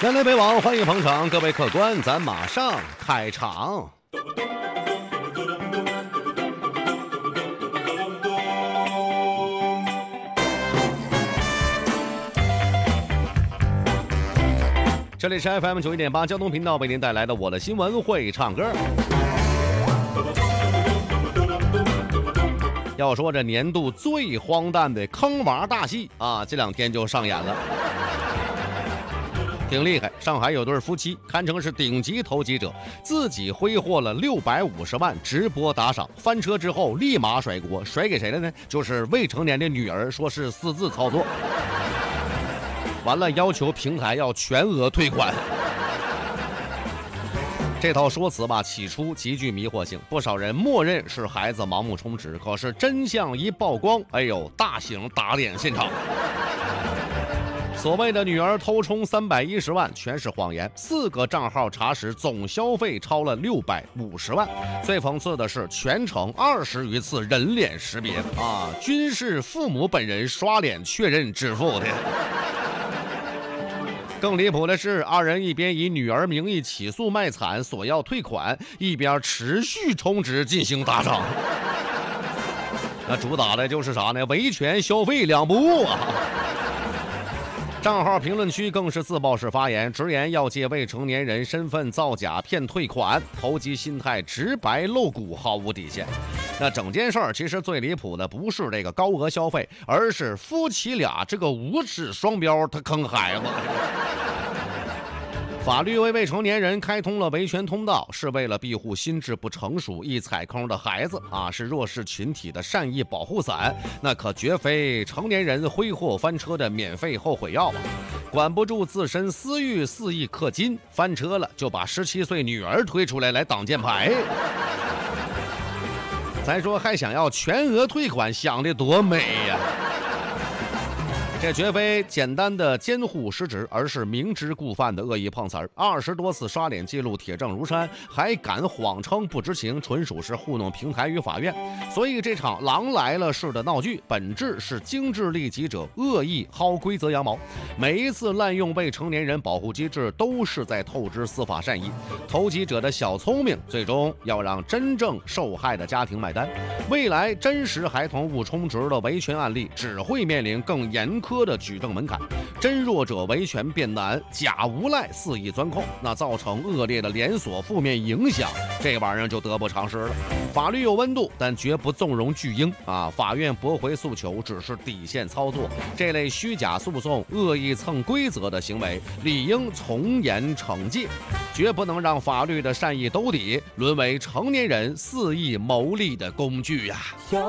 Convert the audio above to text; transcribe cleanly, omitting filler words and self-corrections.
南来北往，欢迎捧场，各位客官，咱马上开场。这里是 FM 91.8交通频道为您带来的我的新闻会唱歌。要说这年度最荒诞的坑娃大戏啊，这2天就上演了。挺厉害，上海有对夫妻堪称是顶级投机者，自己挥霍了650万直播打赏，翻车之后立马甩锅，甩给谁了呢？就是未成年的女儿，说是私自操作，完了要求平台要全额退款。这套说辞吧，起初极具迷惑性，不少人默认是孩子盲目充值，可是真相一曝光，哎呦，大型打脸现场。所谓的女儿偷充310万全是谎言，4个账号查实总消费超了650万。最讽刺的是，全程20余次人脸识别啊，均是父母本人刷脸确认支付的。更离谱的是，二人一边以女儿名义起诉卖惨索要退款，一边持续充值进行打赏。那主打的就是啥呢？维权消费2不误啊！账号评论区更是自曝式发言，直言要借未成年人身份造假骗退款，投机心态直白露骨，毫无底线。那整件事儿其实最离谱的不是这个高额消费，而是夫妻俩这个无耻双标，他坑孩子。法律为未成年人开通了维权通道，是为了庇护心智不成熟易踩坑的孩子啊，是弱势群体的善意保护伞，那可绝非成年人挥霍翻车的免费后悔药啊！管不住自身私欲，4亿氪金，翻车了就把17岁女儿推出来挡箭牌。再说还想要全额退款，想得多美呀！这绝非简单的监护失职，而是明知故犯的恶意碰瓷儿。20多次刷脸记录铁证如山，还敢谎称不知情，纯属是糊弄平台与法院。所以这场狼来了式的闹剧，本质是精致利己者恶意薅规则羊毛。每一次滥用未成年人保护机制，都是在透支司法善意。投机者的小聪明，最终要让真正受害的家庭买单。未来真实孩童误充值的维权案例，只会面临更严苛的举证门槛，真弱者维权变难，假无赖肆意钻空，那造成恶劣的连锁负面影响，这玩意儿就得不偿失了。法律有温度，但绝不纵容巨婴啊！法院驳回诉求只是底线操作，这类虚假诉讼、恶意蹭规则的行为，理应从严惩戒，绝不能让法律的善意兜底，沦为成年人肆意牟利的工具呀！